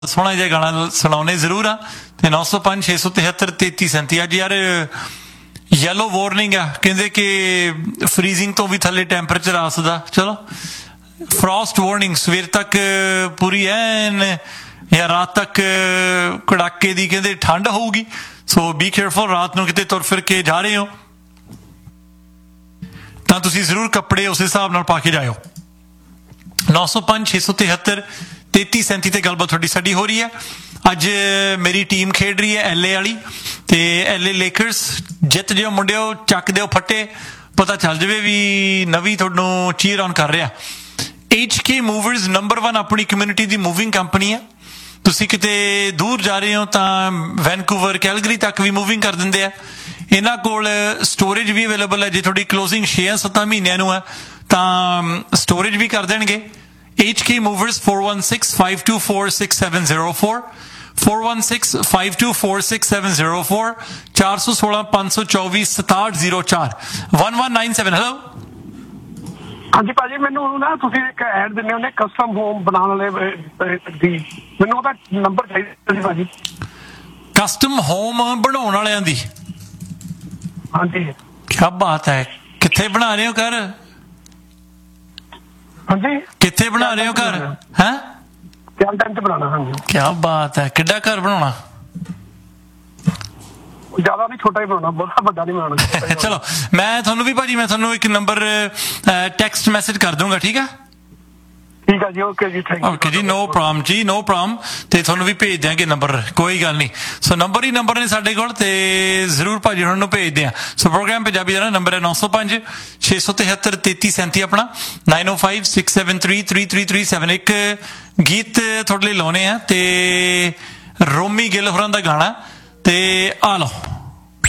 सोहना जिहा गाना सुनाउने जरूर आ ते 905 673 3337 अज यार येलो वार्निंग आ कहंदे कि फ्रीजिंग तो भी थले टैंपरेचर आ सकदा चलो फ्रॉस्ट वार्निंग सवेर तक पूरी एन या रात तक कड़ाके दी कहंदे ठंड होगी सो बी केयरफुल रात नूं किते तुर फिर के जा रहे हो तां तुसीं जरूर कपड़े उस हिसाब नाल पा के जाओ 905 673 3337 ते गलबात थोड़ी साडी हो रही है अज मेरी टीम खेड रही है एलए वाली ते एलए लेकर्स जित जिओ मुंडिओ चक दिओ फट्टे पता चल जावे भी नवी तुहानू चीयर ऑन कर रहा HK मूवर्स नंबर 1 अपनी कम्यूनिटी दी मूविंग कंपनी है तुसी किते दूर जा रहे हो तां वैनकूवर कैलगरी तक भी मूविंग कर दिंदे आ इन्हां कोल स्टोरेज भी अवेलेबल है जे थोड़ी क्लोजिंग 6-7 महीनों नूं है तां स्टोरेज भी कर देणगे HK Movers 416-524-6704 416-524-6704 416 524 6704 1197 हेलो हाँ जी भाजी मैनू ना तुसीं एक ऐड दिंदे हो कस्टम होम बनाने वाले दी मैनू ओहदा नंबर चाहिदा सी भाजी कस्टम होम बनाउण वालियां दी हाँ जी क्या बात है कित्थे बना रहे हो घर हाँ जी कित्थे बना रहे हो घर हैं क्या टाइम से बनाना हाँ जी क्या बात है किड्डा घर बनाना ज्यादा नहीं छोटा ही बनाना बहुत बड़ा नहीं बनाना चलो मैं थोनू भी भाजी मैं थोनू एक नंबर टेक्स्ट मैसेज कर दूंगा ठीक है ठीक है जी okay ji thank you okay ji no problem ते थोनू भी भेज देंगे नंबर कोई गल नहीं सो नंबर ही नंबर ने साडे कोल ते जरूर भाजी हुणां नूं भेज दें सो प्रोग्राम पंजाबी दा नंबर है 905 673 3337 अपना 905 673 3337 एक गीत थोड़े लिए लाने हैं ते रोमी गिल होरां दा गाना ते आ लो